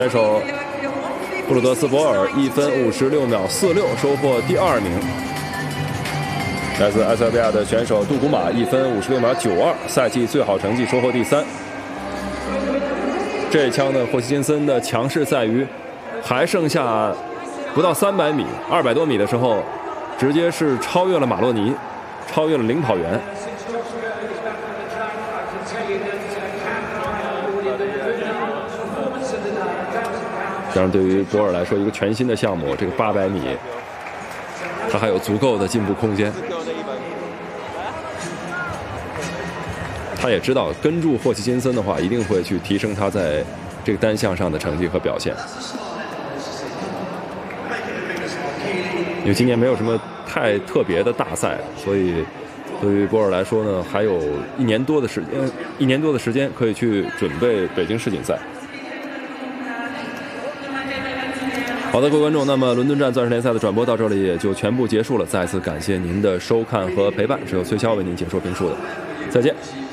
选手布鲁德斯博尔1分56秒46收获第2名。来自埃塞俄比亚的选手杜古马1分56秒92，赛季最好成绩收获第3。这一枪呢，霍奇金森的强势在于还剩下不到300米，200多米的时候，直接是超越了马洛尼，超越了领跑员。当然，对于博尔来说，一个全新的项目，这个800米，他还有足够的进步空间。他也知道跟住霍奇金森的话，一定会去提升他在这个单项上的成绩和表现。因为今年没有什么太特别的大赛，所以对于博尔来说呢，还有1年多的时间可以去准备北京世锦赛。好的，各位观众，那么伦敦站钻石联赛的转播到这里也就全部结束了。再次感谢您的收看和陪伴，是由崔骁为您解说评述的，再见。